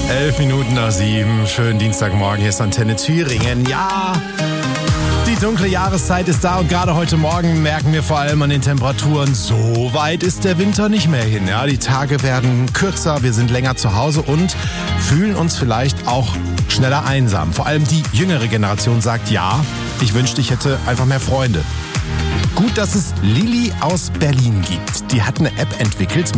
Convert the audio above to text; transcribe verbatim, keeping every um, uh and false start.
Elf Minuten nach sieben. Schönen Dienstagmorgen. Hier ist Antenne Thüringen. Ja, die dunkle Jahreszeit ist da und gerade heute Morgen merken wir vor allem an den Temperaturen, so weit ist der Winter nicht mehr hin. Ja, die Tage werden kürzer, wir sind länger zu Hause und fühlen uns vielleicht auch schneller einsam. Vor allem die jüngere Generation sagt, ja, ich wünschte, ich hätte einfach mehr Freunde. Gut, dass es Lilly aus Berlin gibt. Die hat eine App entwickelt,